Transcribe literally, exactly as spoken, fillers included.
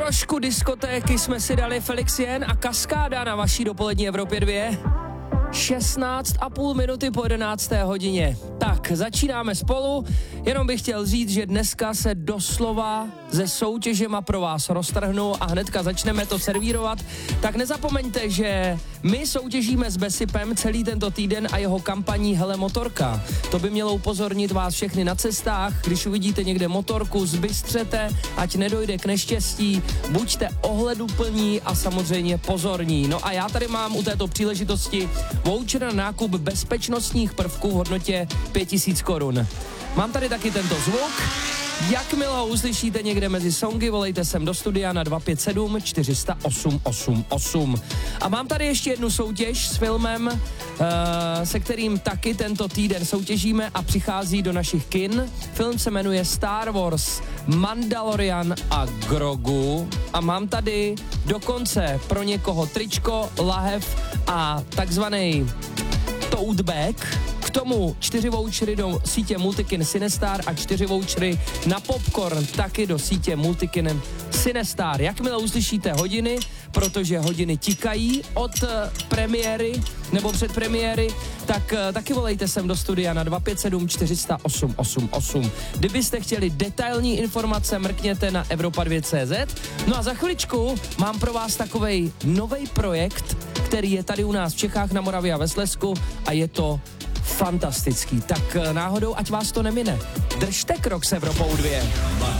Trošku diskotéky jsme si dali, Felix Jen a Kaskáda na vaší dopolední Evropě dvě. šestnáct a půl minuty po jedenácté hodině. Tak, začínáme spolu, jenom bych chtěl říct, že dneska se doslova ze soutěžema pro vás roztrhnu a hnedka začneme to servírovat. Tak nezapomeňte, že my soutěžíme s Besipem celý tento týden a jeho kampaní Hele motorka. To by mělo upozornit vás všechny na cestách, když uvidíte někde motorku, zbystřete, ať nedojde k neštěstí, buďte ohleduplní a samozřejmě pozorní. No a já tady mám u této příležitosti voucher na nákup bezpečnostních prvků v hodnotě pět tisíc korun. Mám tady taky tento zvuk. Jakmile ho uslyšíte někde mezi songy, volejte sem do studia na dva pět sedm čtyři nula osm osm osm. A mám tady ještě jednu soutěž s filmem, uh, se kterým taky tento týden soutěžíme a přichází do našich kin. Film se jmenuje Star Wars, Mandalorian a Grogu. A mám tady dokonce pro někoho tričko, lahev a takzvaný tote bag. K tomu čtyři vouchery do sítě Multikin Cinestar a čtyři vouchery na popcorn taky do sítě Multikin Cinestar. Jakmile uslyšíte hodiny, protože hodiny tikají od uh, premiéry nebo před premiéry, tak uh, taky volejte sem do studia na dva pět sedm čtyři nula osm osm osm. Kdybyste chtěli detailní informace, mrkněte na Evropa dva tečka cé zet. No a za chviličku mám pro vás takovej novej projekt, který je tady u nás v Čechách, na Moravě a ve Slezsku a je to fantastický. Tak náhodou, ať vás to nemine. Držte krok s Evropou dvě.